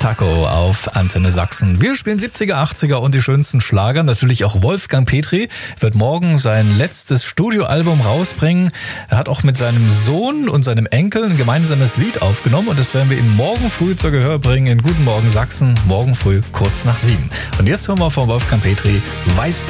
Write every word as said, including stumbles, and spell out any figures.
Taco auf Antenne Sachsen. Wir spielen siebziger, achtziger und die schönsten Schlager. Natürlich auch Wolfgang Petri wird morgen sein letztes Studioalbum rausbringen. Er hat auch mit seinem Sohn und seinem Enkel ein gemeinsames Lied aufgenommen und das werden wir ihm morgen früh zur Gehör bringen in Guten Morgen Sachsen. Morgen früh kurz nach sieben. Und jetzt hören wir von Wolfgang Petri Weiß